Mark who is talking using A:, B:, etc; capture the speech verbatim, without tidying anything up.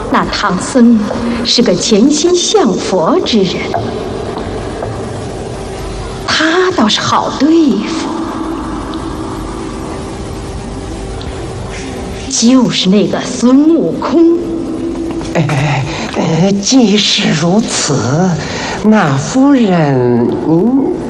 A: 那唐僧是个潜心向佛之人，他倒是好对付。就是那个孙悟空。
B: 哎，呃，既是如此，那夫人您